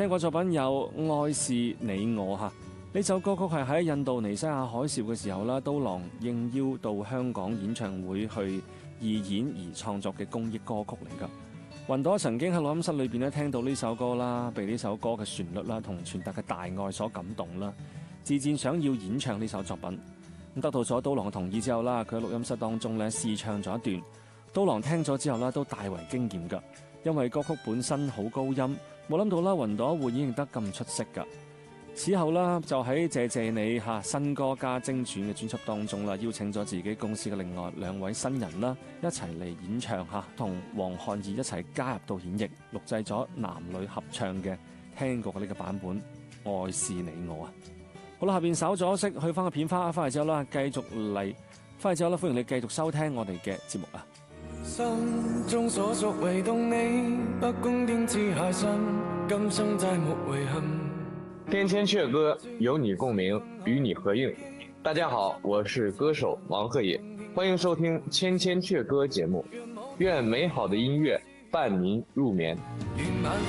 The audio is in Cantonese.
聽過作品有《愛是你我》嚇，呢首歌曲係喺印度尼西亞海嘯嘅時候啦，刀郎應邀到香港演唱會去義演而創作嘅公益歌曲嚟㗎。雲朵曾經喺錄音室裏邊咧聽到呢首歌啦，被呢首歌嘅旋律啦同傳達嘅大愛所感動啦，自薦想要演唱呢首作品。咁得到咗刀郎嘅同意之後啦，佢喺錄音室當中咧試唱咗一段，刀郎聽咗之後啦都大為驚豔㗎，因為歌曲本身好高音，冇諗到啦雲朵會演繹得咁出色㗎。此後啦，就喺謝謝你新歌加精選嘅專輯當中啦，邀請咗自己公司嘅另外2位新人啦，一齊嚟演唱同黃漢義一齊加入到演繹，錄製咗男女合唱嘅聽過嘅呢個版本《愛是你我》啊。好啦，下邊稍咗息，去翻個片花，翻嚟之後啦，繼續嚟，翻嚟之後啦，歡迎你繼續收聽我哋嘅節目啊。 心中所屬唯獨你，不公天之下心，今生再沒遺憾。 天千阙歌，有你共鳴，與你合映。大家好，我是歌手王鶴野，歡迎收聽千千阙歌節目，願美好的音樂伴您入眠。